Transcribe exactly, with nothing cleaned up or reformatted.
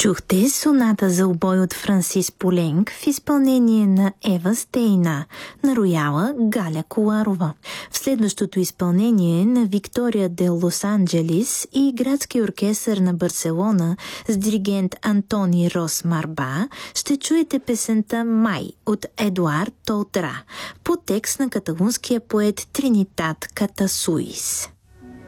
Чухте соната за обой от Франсис Poulenc в изпълнение на Ева Стейна, на рояла Галя Коларова. В следващото изпълнение на Виктория де Лос Анджелис и градски оркестър на Барселона с диригент Антони Рос Марба ще чуете песента «Май» от Едуард Толтра по текст на каталунския поет Тринитат Катасуис.